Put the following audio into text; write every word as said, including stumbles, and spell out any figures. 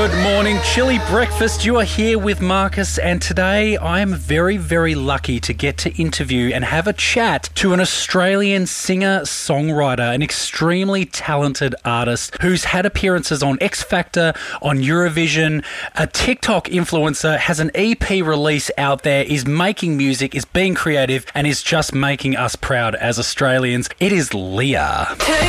Good morning, Chili Breakfast. You are here with Marcus, and today I am very, very lucky to get to interview and have a chat to an Australian singer-songwriter, an extremely talented artist who's had appearances on X Factor, on Eurovision, a TikTok influencer, has an E P release out there, is making music, is being creative, and is just making us proud as Australians. It is Leah. Hey.